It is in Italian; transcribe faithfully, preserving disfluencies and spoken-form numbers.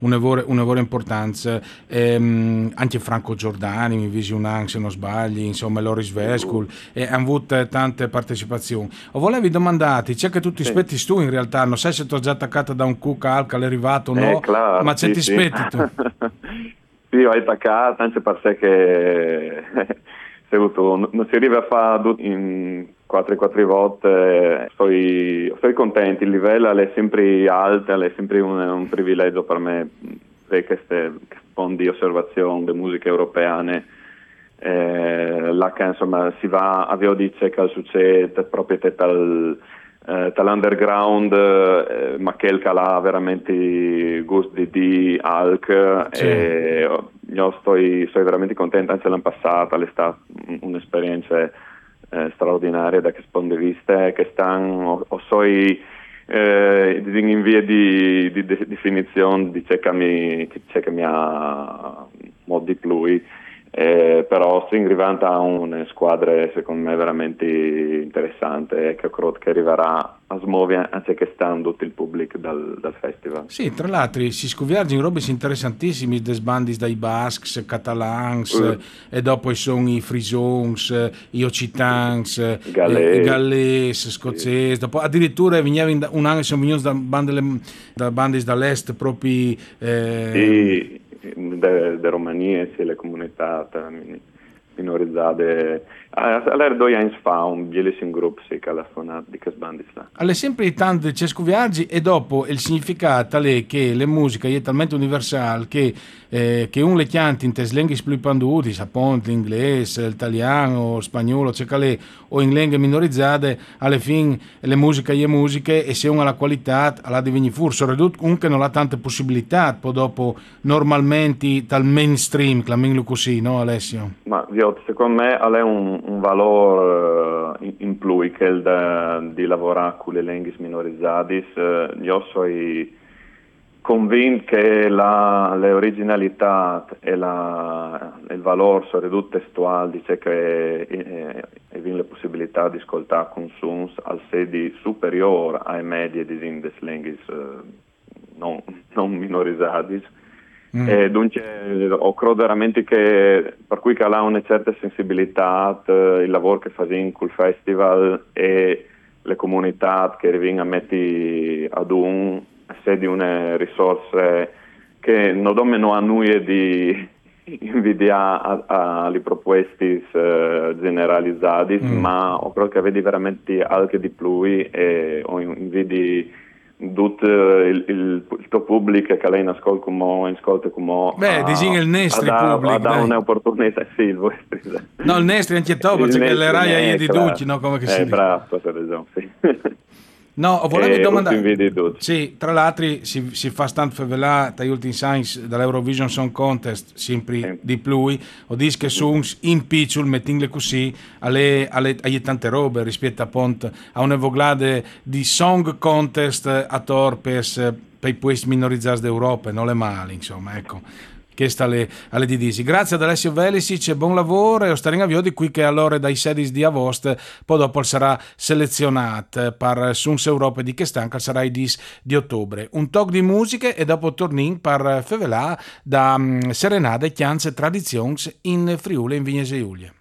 un'evore, un'evore importanza, ehm, anche Franco Giordani, mi visi un anno se non sbagli, insomma Loris Veskul, e hanno avuto tante partecipazioni. O volevi domandare, c'è che tu ti Sì. aspetti tu in realtà, non sai se ti ho già attaccata da un cuc alca, l'è arrivato o Eh, no, claro, ma c'è sì, ti sì. aspetti tu? Sì, ho attaccato, anche perché che se avuto, non si arriva a fare in quattro quattro volte, sto, sto contento, il livello è sempre alto, è sempre un, un privilegio per me vedere queste fondi di osservazione delle musiche europeane. Eh, là che insomma si va a vedere dice che succede proprio tal eh, dall'underground, eh, ma che il calà veramente gusto di, di Hulk, Sì. e io sto, sto veramente contento, anche l'anno passato è stata un'esperienza eh, straordinaria da questo punto di vista, che stanno o, o so eh, in via di, di, di definizione di ciò che mi, che mi ha molto di più. Eh, però si arrivando a una squadra secondo me veramente interessante e che credo che arriverà a smuovere anche che stanno tutto il pubblico dal, dal festival. Sì, tra l'altro si scoviargi in robe interessantissimi, des bandis dai Basques, Catalans, Uh, e dopo sono i Frisons, i Occitans, eh, i Galles, Gallese, sì, Scozzesi, dopo addirittura venivano un anno sono venuti da bande da bandis dall'est proprio eh, sì, de, de Romania, sì, le comunità minorizzate. Allora due anni fa un bellissimo gruppo sì, che ha suonato di queste bande là. alle sempre tante cesco viaggi e dopo il significato è che la musica è talmente universale che, eh, che un le chianti in lingue più panduti, appunto l'inglese, l'italiano, lo spagnolo, c'è calè, o in lingue minorizzate, alla fine le musiche e musiche e se uno ha la qualità la divini fur, soprattutto comunque non ha tante possibilità, poi dopo normalmente dal mainstream, chiamiamolo così, no Alessio? Ma io, secondo me ha un, un valore uh, in, in più che il de, di lavorare con le lingue minorizzate. Uh, io sono convinto che la, le originalità e, la, e il valore soprattutto testuale dice che eh, e la possibilità di ascoltare consums al sedi superiore ai medie di indes lingue uh, non, non minorizzate. Mm. E dunque ho credo veramente che per cui che ha una certa sensibilità il lavoro che fa in col festival e le comunità che arrivano a mettere ad un se di una risorse che non domino a noi di invidiare alle proposte uh, generalizzate, Mm. ma ho credo che vedi veramente anche di più e ho invidi tutto il, il, il tuo pubblico che lei ascolta come ascolta come Beh, disin a, il a Nestri da, a public, da dai. un'opportunità, sì, il vostro, No, il Nestri anche te, il perché le Nestri, rai è eh, di claro, tutti, no? Come che si eh, dice. bravo, per esempio, sì. No, volevo E ho domandare. invidi tutti. Sì, tra l'altro si, si fa tanto favelà dagli ultimi science dall'Eurovision Song Contest, sempre Sì. di più, o dice che Mhm. sono in piccolo, mettingle così, alle, alle, alle tante robe rispetto appunto a un'evoglade di Song Contest a Torpes per i paesi minorizzati d'Europa, non le male, insomma, ecco. Che sta alle, alle Didisi. Grazie ad Alessio Velisic e buon lavoro e staremo a vedere di qui che allora dai sedici di agosto poi dopo sarà selezionato per Suns Europa di che stanca sarà il dieci di ottobre. Un talk di musiche e dopo tornin per fevelà da um, Serenade, Chianze, Tradizioni in Friuli e in Vignese Giulia.